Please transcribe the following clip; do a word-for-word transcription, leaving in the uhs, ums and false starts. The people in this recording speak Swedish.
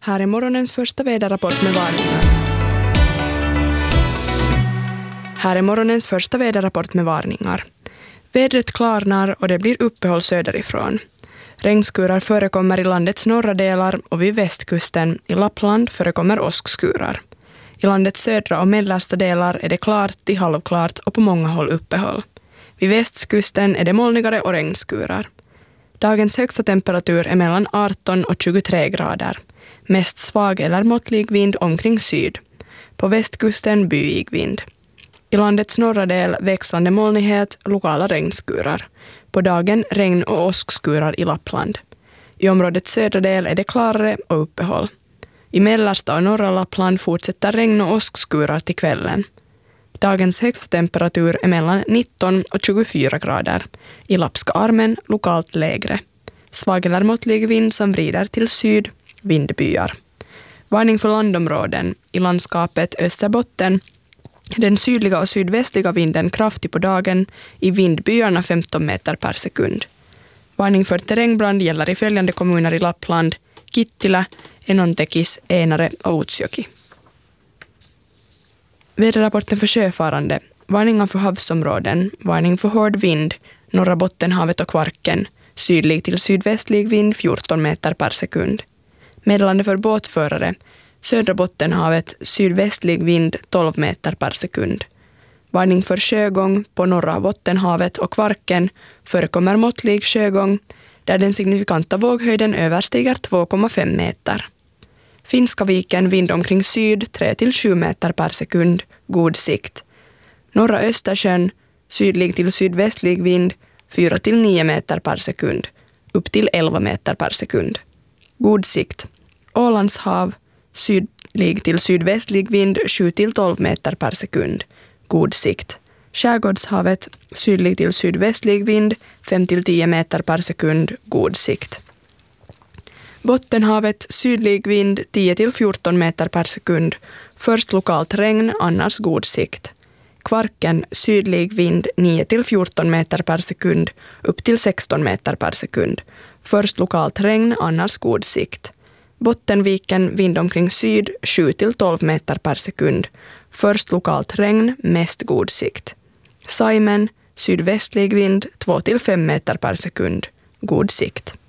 Här är morgonens första väderrapport med varningar. Här är morgonens första väderrapport med varningar. Vädret klarnar och det blir uppehåll söderifrån. Regnskurar förekommer i landets norra delar och vid västkusten i Lappland förekommer åskskurar. I landets södra och mellersta delar är det klart till halvklart och på många håll uppehåll. Vid västkusten är det molnigare och regnskurar. Dagens högsta temperatur är mellan arton och tjugotre grader. Mest svag eller måttlig vind omkring syd. På västkusten byig vind. I landets norra del växlande molnighet, lokala regnskurar. På dagen regn- och åskskurar i Lappland. I områdets södra del är det klarare och uppehåll. I mellersta och norra Lappland fortsätter regn- och åskskurar till kvällen. Dagens högsta temperatur är mellan nitton och tjugofyra grader. I Lappska armen lokalt lägre. Svag eller måttlig vind som vrider till syd, vindbyar. Varning för landområden. I landskapet Österbotten den sydliga och sydvästliga vinden kraftig på dagen, i vindbyarna femton meter per sekund. Varning för terrängbrand gäller i följande kommuner i Lappland: Kittilä, Enontekis, Enare och Utsjoki. Väderrapporten för sjöfarande. Varningar för havsområden. Varning för hård vind. Norra Bottenhavet och Kvarken. Sydlig till sydvästlig vind fjorton meter per sekund. Meddelande för båtförare. Södra Bottenhavet, sydvästlig vind tolv meter per sekund. Varning för sjögång på norra Bottenhavet och Kvarken förekommer måttlig sjögång där den signifikanta våghöjden överstiger två komma fem meter. Finska viken vind omkring syd tre till sju meter per sekund, god sikt. Norra Östersjön, sydlig till sydvästlig vind fyra till nio meter per sekund, upp till elva meter per sekund. God sikt. Ålands hav, sydlig till sydvästlig vind sju till tolv meter per sekund, god sikt. Skärgårdshavet, sydlig till sydvästlig vind fem till tio meter per sekund, god sikt. Bottenhavet, sydlig vind tio till fjorton meter per sekund, först lokalt regn, annars god sikt. Kvarken, sydlig vind nio till fjorton meter per sekund, upp till sexton meter per sekund, först lokalt regn, annars god sikt. Bottenviken, vind omkring syd sju till tolv meter per sekund, först lokalt regn, mest god sikt. Saimen, sydvästlig vind två till fem meter per sekund, god sikt.